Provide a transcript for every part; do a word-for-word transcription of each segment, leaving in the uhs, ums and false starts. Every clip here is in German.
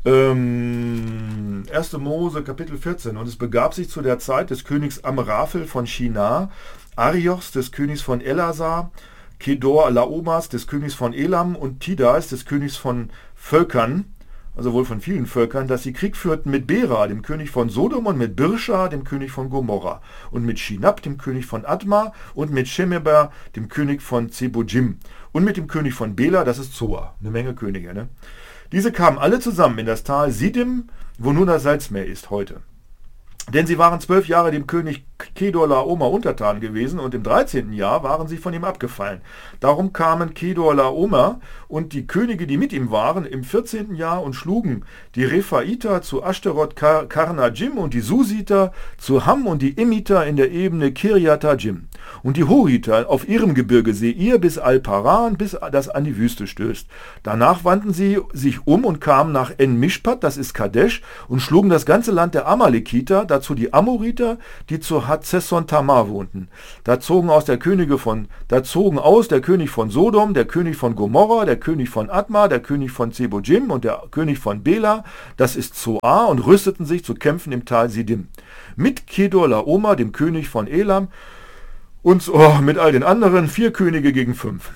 Ähm, erste. Mose, Kapitel vierzehn. Und es begab sich zu der Zeit des Königs Amraphel von Shinar, Ariochs des Königs von Elasar, Kedor Laomas des Königs von Elam und Tidais des Königs von Völkern, also wohl von vielen Völkern, dass sie Krieg führten mit Bera, dem König von Sodom, und mit Birscha, dem König von Gomorra, und mit Shinab, dem König von Adma, und mit Shemeber, dem König von Zebojim, und mit dem König von Bela, das ist Zoar, eine Menge Könige. Ne? Diese kamen alle zusammen in das Tal Siddim, wo nun das Salzmeer ist heute. Denn sie waren zwölf Jahre dem König Kedorlaomer untertan gewesen und im dreizehnten Jahr waren sie von ihm abgefallen. Darum kamen Kedorlaomer und die Könige, die mit ihm waren, im vierzehnten Jahr und schlugen die Rephaiter zu Ashterot Karnajim und die Susiter zu Ham und die Emiter in der Ebene Kirjatajim und die Horiter auf ihrem Gebirge Seir bis Al-Paran, bis das an die Wüste stößt. Danach wandten sie sich um und kamen nach En-Mishpat, das ist Kadesh, und schlugen das ganze Land der Amalekiter, dazu die Amoriter, die zu Hazesson Tamar wohnten. Da zogen aus der Könige von, da zogen aus der König von Sodom, der König von Gomorra, der König von Adma, der König von Zebojim und der König von Bela, das ist Zoar, und rüsteten sich zu kämpfen im Tal Siddim. Mit Kedorlaomer, dem König von Elam, und oh, mit all den anderen, vier Könige gegen fünf.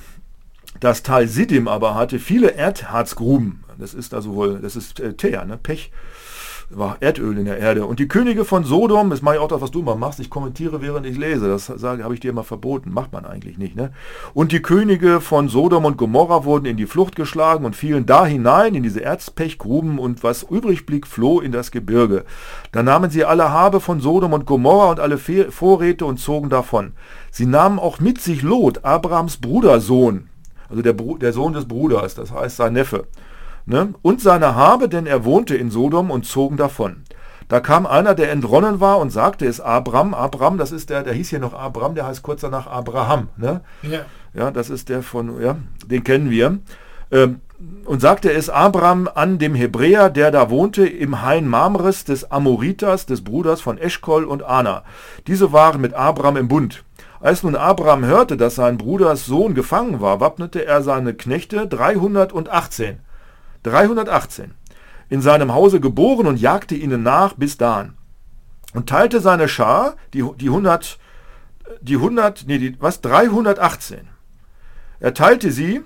Das Tal Siddim aber hatte viele Erdharzgruben. Das ist also wohl, das ist äh, Teer, ne? Pech. War Erdöl in der Erde. Und die Könige von Sodom, das mache ich auch das, was du mal machst, ich kommentiere, während ich lese, das sage, habe ich dir immer verboten, macht man eigentlich nicht, ne? Und die Könige von Sodom und Gomorra wurden in die Flucht geschlagen und fielen da hinein in diese Erzpechgruben, und was übrig blieb, floh in das Gebirge. Da nahmen sie alle Habe von Sodom und Gomorra und alle Vorräte und zogen davon. Sie nahmen auch mit sich Lot, Abrahams Brudersohn, also der, Br- der Sohn des Bruders, das heißt sein Neffe, Ne? und seine Habe, denn er wohnte in Sodom, und zogen davon. Da kam einer, der entronnen war, und sagte es Abram. Abram, das ist der, der hieß hier noch Abram, der heißt kurz danach Abraham. Ne? Ja. Ja, das ist der von, ja, den kennen wir. Ähm, und sagte es Abram an dem Hebräer, der da wohnte, im Hain Mamres des Amoritas, des Bruders von Eschkol und Ana. Diese waren mit Abram im Bund. Als nun Abram hörte, dass sein Bruders Sohn gefangen war, wappnete er seine Knechte dreihundertachtzehn. dreihundertachtzehn. In seinem Hause geboren und jagte ihnen nach bis Dan. Und teilte seine Schar, die, die hundert, die hundert, nee, die, was, dreihundertachtzehn. Er teilte sie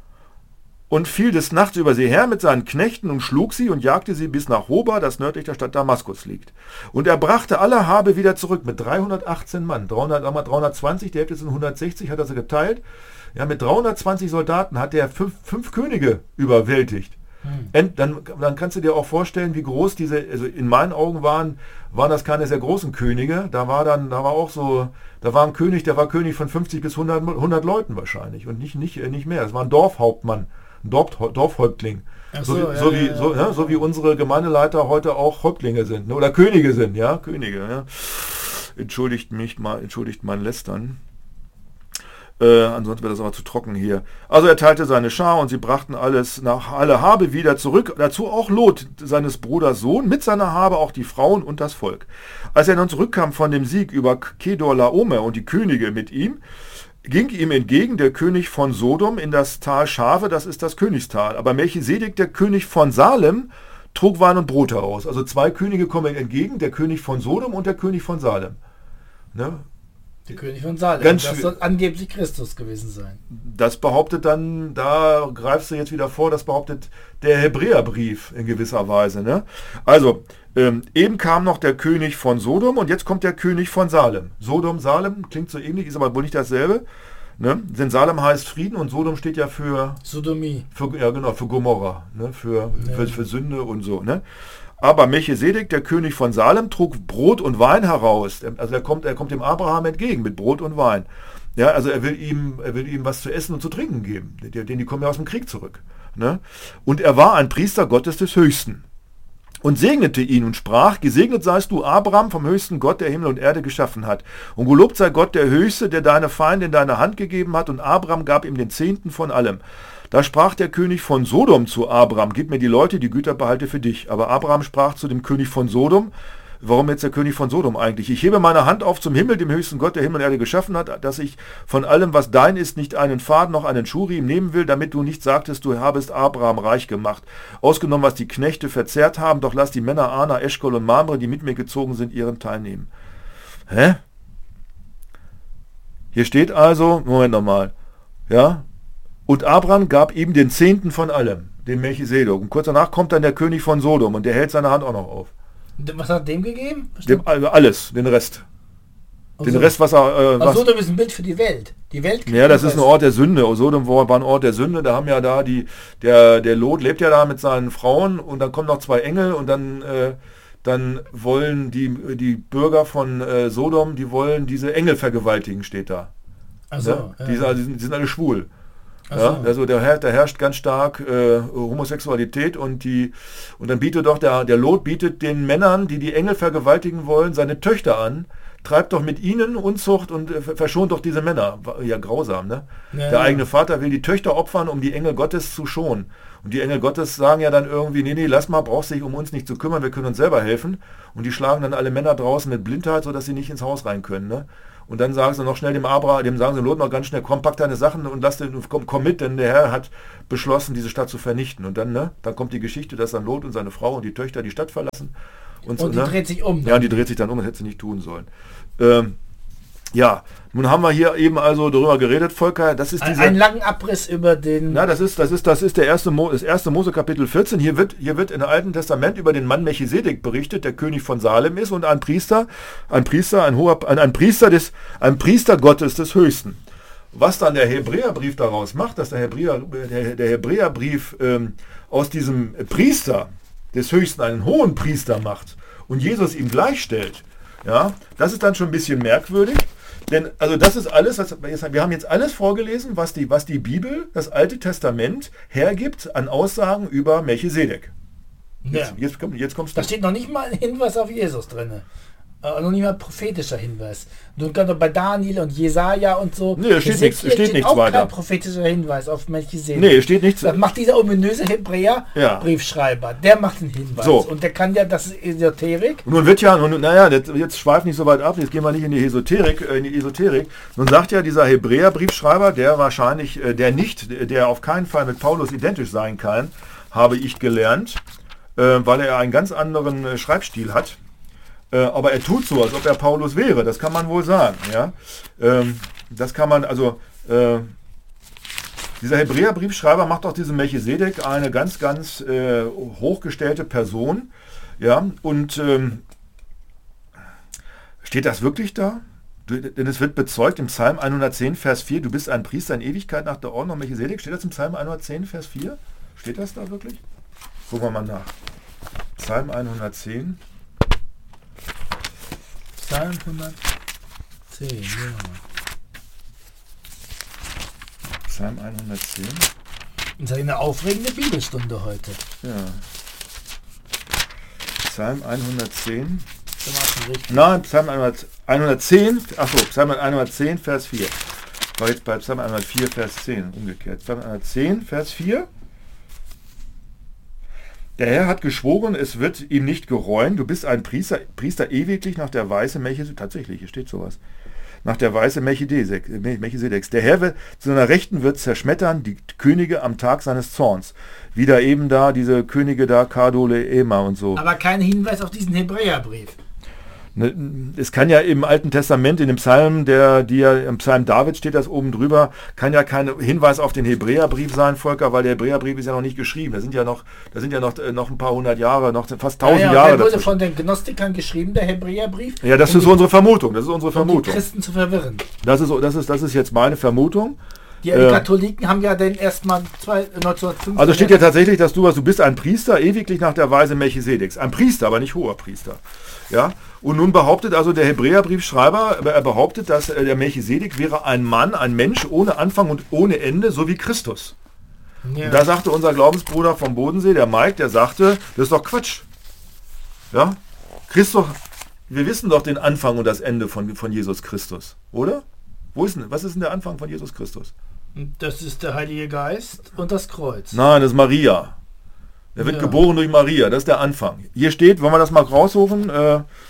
und fiel des Nachts über sie her mit seinen Knechten und schlug sie und jagte sie bis nach Hoba, das nördlich der Stadt Damaskus liegt. Und er brachte alle Habe wieder zurück mit dreihundertachtzehn Mann. dreihundert, dreihundzwanzig, die Hälfte sind hundertsechzig, hat er sie geteilt. Ja, mit dreihundertzwanzig Soldaten hat er fünf, fünf Könige überwältigt. Hm. Dann, dann kannst du dir auch vorstellen, wie groß diese, also in meinen Augen waren, waren das keine sehr großen Könige. Da war dann, da war auch so, da war ein König, der war König von fünfzig bis hundert, hundert Leuten wahrscheinlich und nicht, nicht, nicht mehr. Das war ein Dorfhauptmann, ein Dorf, Dorfhäuptling. So, so, wie, ja, so, wie, so, ja, so wie unsere Gemeindeleiter heute auch Häuptlinge sind, ne? Oder Könige sind, ja, Könige. Ja. Entschuldigt mich mal, entschuldigt mein Lästern. Äh, ansonsten wird das aber zu trocken hier. Also er teilte seine Schar und sie brachten alles nach alle Habe wieder zurück. Dazu auch Lot, seines Bruders Sohn, mit seiner Habe auch die Frauen und das Volk. Als er nun zurückkam von dem Sieg über Kedorlaomer und die Könige mit ihm, ging ihm entgegen der König von Sodom in das Tal Schave, das ist das Königstal. Aber Melchisedek, der König von Salem, trug Wein und Brot heraus. Also zwei Könige kommen entgegen, der König von Sodom und der König von Salem. Ne? Der König von Salem. Ganz das soll angeblich Christus gewesen sein. Das behauptet dann, da greifst du jetzt wieder vor, das behauptet der Hebräerbrief in gewisser Weise. Ne? Also, ähm, eben kam noch der König von Sodom und jetzt kommt der König von Salem. Sodom, Salem, klingt so ähnlich, ist aber wohl nicht dasselbe. Ne? Denn Salem heißt Frieden und Sodom steht ja für Sodomie. Für, ja genau, für Gomorra, ne? für, ja. für, für Sünde und so. Ne? Aber Melchisedek, der König von Salem, trug Brot und Wein heraus. Also er kommt, er kommt dem Abraham entgegen mit Brot und Wein. Ja, also er will ihm, er will ihm was zu essen und zu trinken geben. Denn die kommen ja aus dem Krieg zurück. Ne? Und er war ein Priester Gottes des Höchsten. Und segnete ihn und sprach, gesegnet seist du, Abraham, vom höchsten Gott, der Himmel und Erde geschaffen hat. Und gelobt sei Gott, der Höchste, der deine Feinde in deine Hand gegeben hat. Und Abraham gab ihm den Zehnten von allem. Da sprach der König von Sodom zu Abraham, gib mir die Leute, die Güter behalte für dich. Aber Abraham sprach zu dem König von Sodom, warum jetzt der König von Sodom eigentlich? Ich hebe meine Hand auf zum Himmel, dem höchsten Gott, der Himmel und Erde geschaffen hat, dass ich von allem, was dein ist, nicht einen Faden noch einen Schurim nehmen will, damit du nicht sagtest, du habest Abraham reich gemacht. Ausgenommen, was die Knechte verzehrt haben, doch lass die Männer Ana, Eschkol und Mamre, die mit mir gezogen sind, ihren Teil nehmen. Hä? Hier steht also, Moment nochmal, ja, und Abraham gab ihm den Zehnten von allem, dem Melchisedek. Und kurz danach kommt dann der König von Sodom und der hält seine Hand auch noch auf. Was hat dem gegeben? Dem, also alles, den Rest. Den so. Rest, was er... Äh, was, Sodom ist ein Bild für die Welt. Die Welt ja, das ist ein Ort der Sünde. Sodom war ein Ort der Sünde. Da haben ja da die... Der, der Lot lebt ja da mit seinen Frauen und dann kommen noch zwei Engel und dann... Äh, dann wollen die, die Bürger von äh, Sodom, die wollen diese Engel vergewaltigen, steht da. Ach so, ja? ja. Die, sind, die, sind, die sind alle schwul. Ach Ja, so. also da herrscht, da herrscht ganz stark äh, Homosexualität und die und dann bietet doch der, der Lot bietet den Männern, die die Engel vergewaltigen wollen, seine Töchter an, treibt doch mit ihnen Unzucht und äh, verschont doch diese Männer. Ja, grausam, ne? Ja, der ja. eigene Vater will die Töchter opfern, um die Engel Gottes zu schonen. Und die Engel Gottes sagen ja dann irgendwie, nee, nee, lass mal, brauchst dich um uns nicht zu kümmern, wir können uns selber helfen. Und die schlagen dann alle Männer draußen mit Blindheit, sodass sie nicht ins Haus rein können, ne? Und dann sagen sie noch schnell dem Abraham, dem sagen sie Lot noch ganz schnell, komm, pack deine Sachen und lass den, komm, komm mit, denn der Herr hat beschlossen, diese Stadt zu vernichten. Und dann, ne, dann kommt die Geschichte, dass dann Lot und seine Frau und die Töchter die Stadt verlassen. Und, Und so, die ne? dreht sich um. Ja, die dreht sich dann um, das hätte sie nicht tun sollen. Ähm, ja, nun haben wir hier eben also darüber geredet, Volker, das ist Ein, diese... einen langen Abriss über den... Na, das ist, das ist, das ist der erste, Mo, das erste Mose Kapitel vierzehn. Hier wird, hier wird im Alten Testament über den Mann Melchisedek berichtet, der König von Salem ist und ein Priester, ein Priester, ein hoher, ein, ein Priester des, ein Priester Gottes des Höchsten. Was dann der Hebräerbrief daraus macht, dass der, Hebräer, der, der Hebräerbrief ähm, aus diesem Priester des Höchsten einen hohen Priester macht und Jesus ihm gleichstellt, ja, das ist dann schon ein bisschen merkwürdig. Denn, also das ist alles, was, wir haben jetzt alles vorgelesen, was die, was die Bibel, das Alte Testament, hergibt an Aussagen über Melchisedek. Ja. Jetzt, jetzt, komm, jetzt kommst du. Da steht noch nicht mal ein Hinweis auf Jesus drin. Äh, noch nicht mal ein prophetischer Hinweis. Nun gerade bei Daniel und Jesaja und so. Nee, da steht nichts, steht nichts auch weiter. Kein prophetischer Hinweis auf Melchisedek. Nee, steht nichts. Das macht dieser ominöse Hebräer-Briefschreiber. Der macht einen Hinweis. So. Und der kann ja, das ist Esoterik. Und nun wird ja, nun, naja, jetzt, jetzt schweift nicht so weit ab, jetzt gehen wir nicht in die Esoterik, äh, in die Esoterik. Nun sagt ja dieser Hebräer-Briefschreiber, der wahrscheinlich, äh, der nicht, der auf keinen Fall mit Paulus identisch sein kann, habe ich gelernt, äh, weil er einen ganz anderen äh, Schreibstil hat. Äh, aber er tut so, als ob er Paulus wäre, das kann man wohl sagen. Ja? Ähm, das kann man, also äh, dieser Hebräer-Briefschreiber macht auch diesem Melchisedek eine ganz, ganz äh, hochgestellte Person. Ja? Und ähm, steht das wirklich da? Du, denn es wird bezeugt im Psalm hundertzehn, Vers vier, du bist ein Priester in Ewigkeit nach der Ordnung Melchisedek. Steht das im Psalm hundertzehn, Vers vier? Steht das da wirklich? Gucken wir mal nach. Psalm hundertzehn. Psalm hundertzehn, ja. Psalm hundertzehn. Das ist eine aufregende Bibelstunde heute. Ja. Psalm hundertzehn. Das war schon richtig. Nein, Psalm hundertzehn. Achso, Psalm hundertzehn, Vers vier. War jetzt bei Psalm hundertvier, Vers zehn. Umgekehrt. Psalm hundertzehn, Vers vier. Der Herr hat geschworen, es wird ihm nicht gereuen. Du bist ein Priester, Priester ewiglich nach der Weise Melchisedeks. Tatsächlich, hier steht sowas. Nach der Weise Melchisedeks. Der Herr wird, zu seiner Rechten wird zerschmettern die Könige am Tag seines Zorns. Wieder eben da, diese Könige da, Kadole, Ema und so. Aber kein Hinweis auf diesen Hebräerbrief. Es kann ja im Alten Testament, in dem Psalm, der, die ja im Psalm David steht das oben drüber, kann ja kein Hinweis auf den Hebräerbrief sein, Volker, weil der Hebräerbrief ist ja noch nicht geschrieben. Da sind ja noch, da sind ja noch, noch ein paar hundert Jahre, noch fast tausend ja, ja, Jahre. Der wurde dazwischen. von den Gnostikern geschrieben, der Hebräerbrief. Ja, das um ist die, unsere Vermutung. Das ist unsere um die Vermutung. Christen zu verwirren. Das ist, das ist, das ist jetzt meine Vermutung. Die, die äh, Katholiken haben ja den erstmal neunzehnhundertfünf. Also steht ja tatsächlich, dass du was, du bist ein Priester, ewiglich nach der Weise Melchisedeks. Ein Priester, aber nicht hoher Priester. Ja, und nun behauptet also der Hebräerbriefschreiber, er behauptet, dass der Melchisedek wäre ein Mann, ein Mensch ohne Anfang und ohne Ende, so wie Christus. Ja. Und da sagte unser Glaubensbruder vom Bodensee, der Mike, der sagte, das ist doch Quatsch. Ja, Christus, wir wissen doch den Anfang und das Ende von, von Jesus Christus, oder? Wo ist denn, was ist denn der Anfang von Jesus Christus? Das ist der Heilige Geist und das Kreuz. Nein, das ist Maria. Er wird ja. geboren durch Maria, das ist der Anfang. Hier steht, wollen wir das mal raussuchen, äh,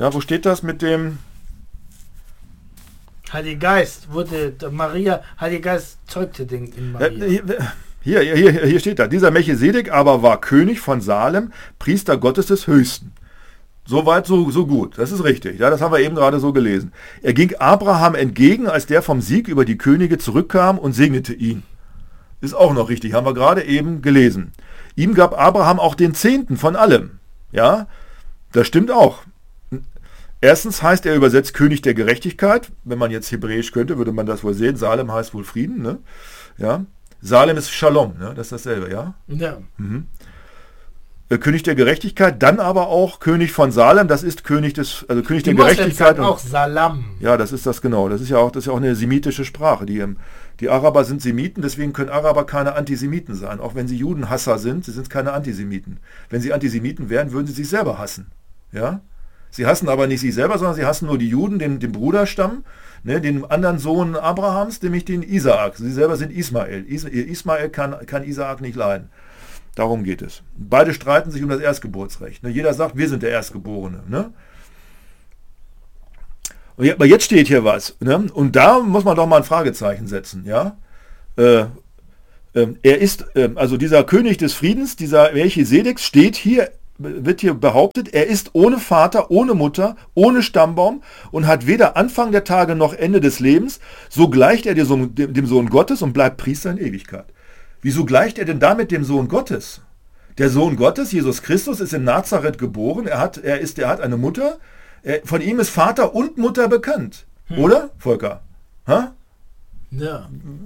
Ja, wo steht das mit dem... Heiliger Geist wurde Maria, Heiliger Geist zeugte den in Maria. Hier, hier, hier, hier steht da, dieser Melchisedek aber war König von Salem, Priester Gottes des Höchsten. Soweit, so, so gut. Das ist richtig. Ja, das haben wir eben gerade so gelesen. Er ging Abraham entgegen, als der vom Sieg über die Könige zurückkam und segnete ihn. Ist auch noch richtig, haben wir gerade eben gelesen. Ihm gab Abraham auch den Zehnten von allem. Ja, das stimmt auch. Erstens heißt er übersetzt König der Gerechtigkeit. Wenn man jetzt Hebräisch könnte, würde man das wohl sehen. Salem heißt wohl Frieden. Ne? Ja. Salem ist Shalom, ne? Das ist dasselbe, ja? Ja. Mhm. Äh, König der Gerechtigkeit, dann aber auch König von Salem, das ist König des, also König Die der Moslems Gerechtigkeit. sagen auch Salam. Ja, das ist das genau. Das ist ja auch, das ist ja auch eine semitische Sprache. Die, ähm, die Araber sind Semiten, deswegen können Araber keine Antisemiten sein. Auch wenn sie Judenhasser sind, sie sind keine Antisemiten. Wenn sie Antisemiten wären, würden sie sich selber hassen. Ja? Sie hassen aber nicht sich selber, sondern sie hassen nur die Juden, den, den Bruderstamm, ne, den anderen Sohn Abrahams, nämlich den Isaak. Sie selber sind Ismael. Is, Ismael kann, kann Isaak nicht leiden. Darum geht es. Beide streiten sich um das Erstgeburtsrecht. Ne? Jeder sagt, wir sind der Erstgeborene. Ne? Aber jetzt steht hier was. Ne? Und da muss man doch mal ein Fragezeichen setzen. Ja? Äh, äh, er ist, äh, also dieser König des Friedens, dieser Melchisedek, steht hier, wird hier behauptet, er ist ohne Vater, ohne Mutter, ohne Stammbaum und hat weder Anfang der Tage noch Ende des Lebens. So gleicht er dem Sohn, dem Sohn Gottes und bleibt Priester in Ewigkeit. Wieso gleicht er denn damit dem Sohn Gottes? Der Sohn Gottes, Jesus Christus, ist in Nazareth geboren. Er hat, er ist, er hat eine Mutter. Er, von ihm ist Vater und Mutter bekannt. Hm. Oder, Volker? Ha? Ja.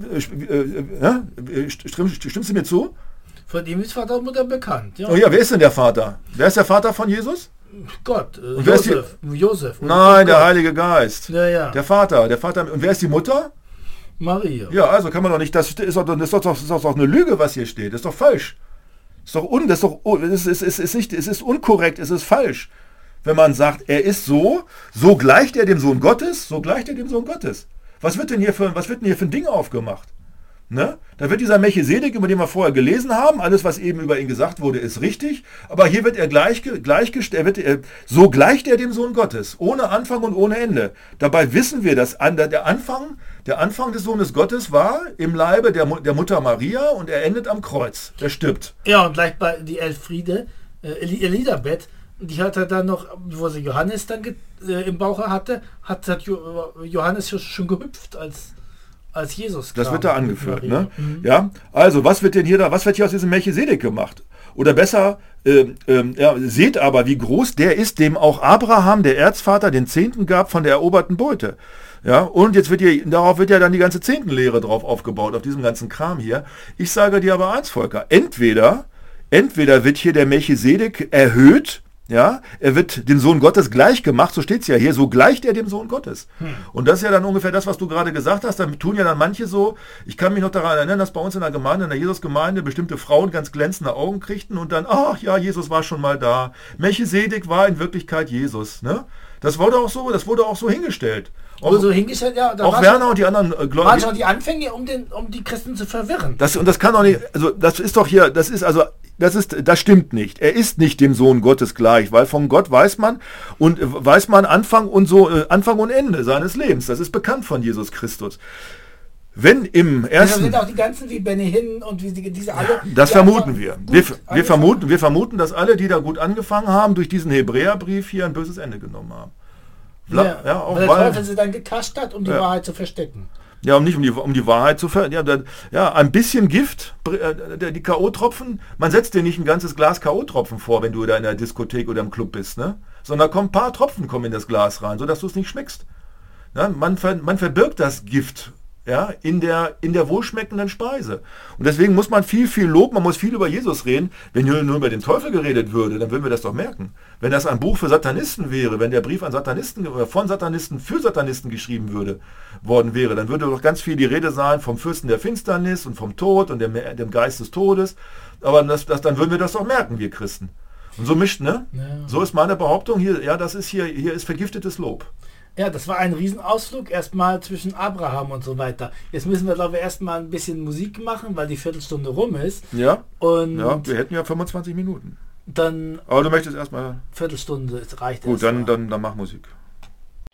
Ja? Stimmst, stimmst du mir zu? Von ihm ist Vater und Mutter bekannt. Ja. Oh ja, wer ist denn der Vater? Wer ist der Vater von Jesus? Gott. Äh, und wer Josef. Ist die... Josef. Nein, der Gott. Heilige Geist. Ja, ja. Der Vater, der Vater. Und wer ist die Mutter? Maria. Ja, also kann man doch nicht, das ist doch, das ist doch, das ist doch eine Lüge, was hier steht. Das ist doch falsch. Das ist doch un, das ist doch, es ist, es ist nicht, es ist unkorrekt, es ist falsch. Wenn man sagt, er ist so, so gleicht er dem Sohn Gottes, so gleicht er dem Sohn Gottes. Was wird denn hier für, was wird denn hier für ein Ding aufgemacht? Ne? Da wird dieser Melchisedek, über den wir vorher gelesen haben, alles, was eben über ihn gesagt wurde, ist richtig, aber hier wird er gleich, gleichgestellt, er wird, er, so gleicht er dem Sohn Gottes, ohne Anfang und ohne Ende. Dabei wissen wir, dass an der, der, Anfang, der Anfang des Sohnes Gottes war im Leibe der, der Mutter Maria und er endet am Kreuz, er stirbt. Ja, und gleich bei die Elfriede, äh, Elisabeth, die hat er dann noch, wo sie Johannes dann äh, im Bauch hatte, hat, hat Johannes schon gehüpft als als Jesus kam. Das wird da angeführt, ne? Mhm. Ja, also was wird denn hier da, was wird hier aus diesem Melchisedek gemacht? Oder besser, äh, äh, ja, seht aber, wie groß der ist, dem auch Abraham, der Erzvater, den Zehnten gab von der eroberten Beute. Ja, und jetzt wird hier, darauf wird ja dann die ganze Zehntenlehre drauf aufgebaut, auf diesem ganzen Kram hier. Ich sage dir aber eins, Volker, entweder, entweder wird hier der Melchisedek erhöht, ja, er wird dem Sohn Gottes gleich gemacht, so steht es ja hier, so gleicht er dem Sohn Gottes. Hm. Und das ist ja dann ungefähr das, was du gerade gesagt hast, da tun ja dann manche so, ich kann mich noch daran erinnern, dass bei uns in der Gemeinde, in der Jesusgemeinde, bestimmte Frauen ganz glänzende Augen kriegten und dann, ach ja, Jesus war schon mal da. Melchisedek war in Wirklichkeit Jesus, ne? Das wurde auch so, das wurde auch so hingestellt. Auch, so hingestellt, ja. Auch Werner und die anderen äh, Gläubigen. Waren schon die Anfänge, um, den, um die Christen zu verwirren. Das, und das kann doch nicht, also das ist doch hier, das ist also, das ist, das stimmt nicht. Er ist nicht dem Sohn Gottes gleich, weil von Gott weiß man und äh, weiß man Anfang und so, äh, Anfang und Ende seines Lebens. Das ist bekannt von Jesus Christus. Wenn im ersten... Ja, sind auch die ganzen wie Benny Hinn und wie die, diese alle... Das vermuten wir. Wir, wir, vermuten, wir vermuten, dass alle, die da gut angefangen haben, durch diesen Hebräerbrief hier ein böses Ende genommen haben. Ja, ja, auch weil der Teufel sie dann gekascht hat, um die ja. Wahrheit zu verstecken. Ja, um nicht um die, um die Wahrheit zu ver... Ja, da, ja, ein bisschen Gift, die K O-Tropfen, man setzt dir nicht ein ganzes Glas K O-Tropfen vor, wenn du da in der Diskothek oder im Club bist, ne? Sondern kommen ein paar Tropfen kommen in das Glas rein, sodass du es nicht schmeckst. Ja, man, ver, man verbirgt das Gift, ja, in der, in der wohlschmeckenden Speise. Und deswegen muss man viel, viel loben, man muss viel über Jesus reden. Wenn hier nur über den Teufel geredet würde, dann würden wir das doch merken. Wenn das ein Buch für Satanisten wäre, wenn der Brief an Satanisten oder von Satanisten für Satanisten geschrieben würde, worden wäre, dann würde doch ganz viel die Rede sein vom Fürsten der Finsternis und vom Tod und dem, dem Geist des Todes. Aber das, das, dann würden wir das doch merken, wir Christen. Und so mischt, ne? Ja. So ist meine Behauptung hier, ja, das ist hier, hier ist vergiftetes Lob. Ja, das war ein Riesenausflug erstmal zwischen Abraham und so weiter. Jetzt müssen wir, glaube ich, erstmal ein bisschen Musik machen, weil die Viertelstunde rum ist. Ja, und ja, wir hätten ja fünfundzwanzig Minuten. Dann Aber du möchtest erstmal... Viertelstunde, es reicht Gut, dann, erstmal. dann, dann mach Musik.